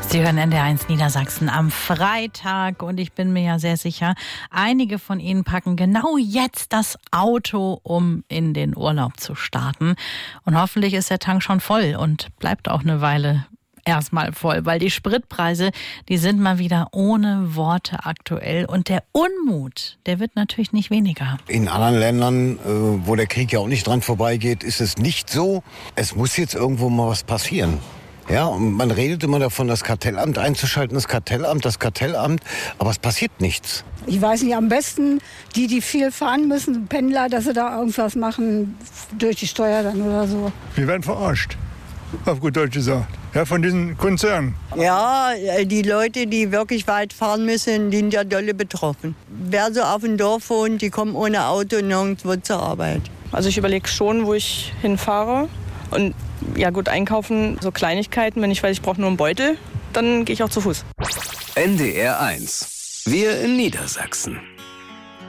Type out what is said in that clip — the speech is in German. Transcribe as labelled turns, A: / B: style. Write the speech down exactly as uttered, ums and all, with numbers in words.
A: Sie hören N D R eins Niedersachsen am Freitag und ich bin mir ja sehr sicher, einige von Ihnen packen genau jetzt das Auto, um in den Urlaub zu starten. Und hoffentlich ist der Tank schon voll und bleibt auch eine Weile erstmal voll, weil die Spritpreise, die sind mal wieder ohne Worte aktuell und der Unmut, der wird natürlich nicht weniger.
B: In anderen Ländern, wo der Krieg ja auch nicht dran vorbeigeht, ist es nicht so. Es muss jetzt irgendwo mal was passieren. Ja, und man redet immer davon, das Kartellamt einzuschalten, das Kartellamt, das Kartellamt, aber es passiert nichts.
C: Ich weiß nicht, am besten die, die viel fahren müssen, Pendler, dass sie da irgendwas machen, durch die Steuer dann oder so.
D: Wir werden verarscht, auf gut Deutsch gesagt, ja, von diesen Konzernen.
E: Ja, die Leute, die wirklich weit fahren müssen, die sind ja dolle betroffen. Wer so auf dem Dorf wohnt, die kommen ohne Auto nirgendwo zur Arbeit.
F: Also ich überlege schon, wo ich hinfahre. Und ja gut, einkaufen, so Kleinigkeiten, wenn ich weiß, ich brauche nur einen Beutel, dann gehe ich auch zu Fuß.
G: N D R eins. Wir in Niedersachsen.